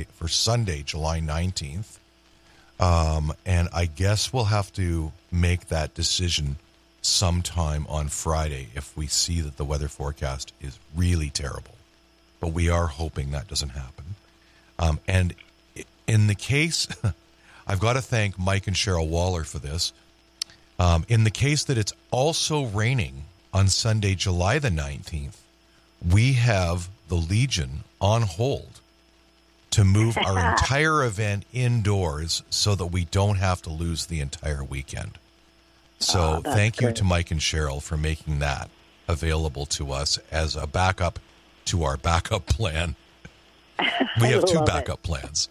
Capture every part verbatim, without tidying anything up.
July for Sunday, July nineteenth. Um, and I guess we'll have to make that decision sometime on Friday if we see that the weather forecast is really terrible. But we are hoping that doesn't happen. Um, and in the case, I've got to thank Mike and Cheryl Waller for this. Um, in the case that it's also raining on Sunday, July the nineteenth, we have the Legion on hold to move our entire event indoors so that we don't have to lose the entire weekend. So oh, thank you great. to Mike and Cheryl for making that available to us as a backup to our backup plan. We have two backup it. plans.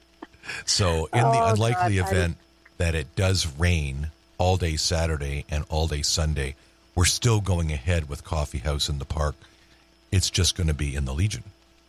So in oh, the unlikely God, event I... that it does rain all day Saturday and all day Sunday, we're still going ahead with Coffee House in the Park. It's just going to be in the Legion.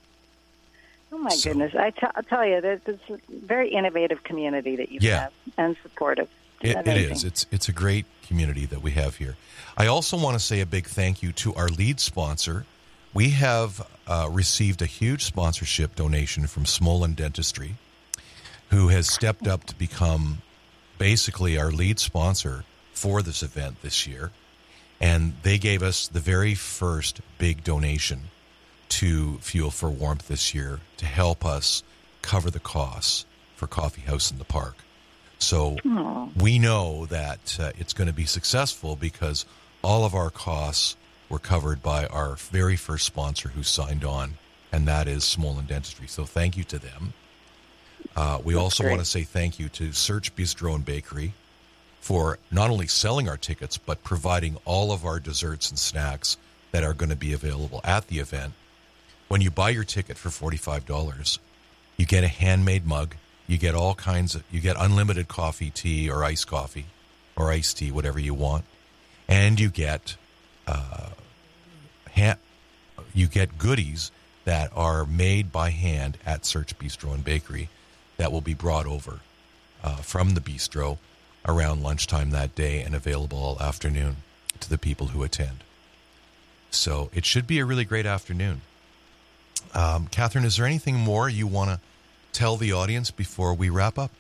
Oh, my so, goodness. I t- I'll tell you, it's a very innovative community that you yeah. have and supportive. It, it is. It's it's a great community that we have here. I also want to say a big thank you to our lead sponsor. We have uh, received a huge sponsorship donation from Smolin Dentistry, who has stepped up to become basically our lead sponsor for this event this year. And they gave us the very first big donation to Fuel for Warmth this year to help us cover the costs for Coffee House in the Park. So Aww. we know that uh, it's going to be successful because all of our costs were covered by our very first sponsor who signed on, and that is Smolin Dentistry. So thank you to them. Uh, we That's also great. want to say thank you to Search Bistro and Bakery for not only selling our tickets, but providing all of our desserts and snacks that are going to be available at the event. When you buy your ticket for forty-five dollars, you get a handmade mug. You get all kinds of, you get unlimited coffee, tea, or iced coffee, or iced tea, whatever you want. And you get, uh, ha- you get goodies that are made by hand at Search Bistro and Bakery that will be brought over uh, from the bistro around lunchtime that day and available all afternoon to the people who attend. So it should be a really great afternoon. Um, Catherine, is there anything more you want to tell the audience before we wrap up?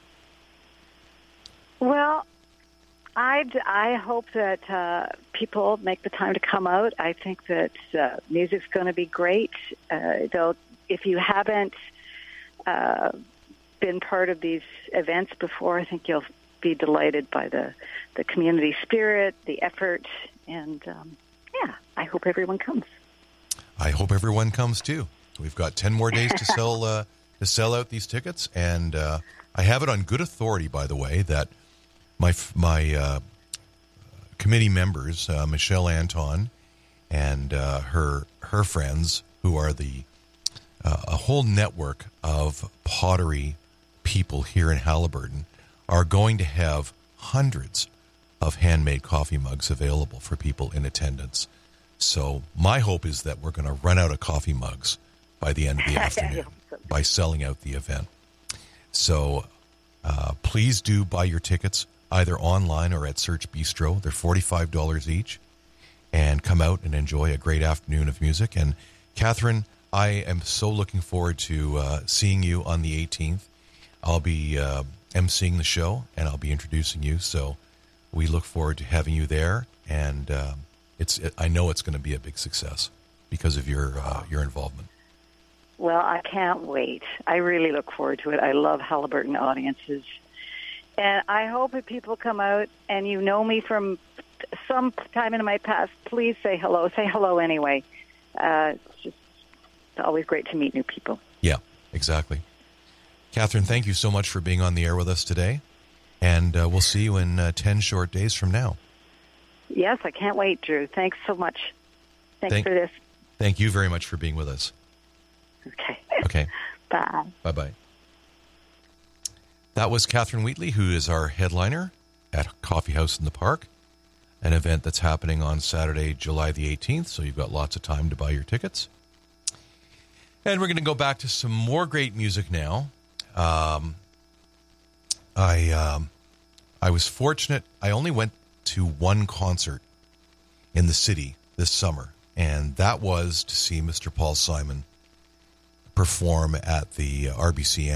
Well, I I hope that uh, people make the time to come out. I think that uh, music's going to be great. Uh, though, if you haven't uh, been part of these events before, I think you'll be delighted by the, the community spirit, the effort, and um, yeah, I hope everyone comes. I hope everyone comes too. We've got ten more days to sell uh, to sell out these tickets, and uh, I have it on good authority, by the way, that my my uh, committee members, uh, Michelle Anton and uh, her her friends, who are the uh, a whole network of pottery people here in Haliburton, are going to have hundreds of handmade coffee mugs available for people in attendance. So my hope is that we're going to run out of coffee mugs by the end of the afternoon by selling out the event. So uh, please do buy your tickets either online or at Search Bistro. They're forty-five dollars each. And come out and enjoy a great afternoon of music. And Catherine, I am so looking forward to uh, seeing you on the eighteenth. I'll be uh, emceeing the show, and I'll be introducing you. So we look forward to having you there. And uh, it's it, I know it's going to be a big success because of your uh, your involvement. Well, I can't wait. I really look forward to it. I love Haliburton audiences. And I hope that people come out, and you know me from some time in my past, please say hello. Say hello anyway. Uh, it's just it's always great to meet new people. Yeah, exactly. Catherine, thank you so much for being on the air with us today. And uh, we'll see you in uh, ten short days from now. Yes, I can't wait, Drew. Thanks so much. Thanks thank, for this. Thank you very much for being with us. Okay. Okay. Bye. Bye-bye. That was Catherine Wheatley, who is our headliner at Coffee House in the Park, an event that's happening on Saturday, July the eighteenth, so you've got lots of time to buy your tickets. And we're going to go back to some more great music now. Um, I um, I was fortunate. I only went to one concert in the city this summer, and that was to see Mister Paul Simon perform at the R B C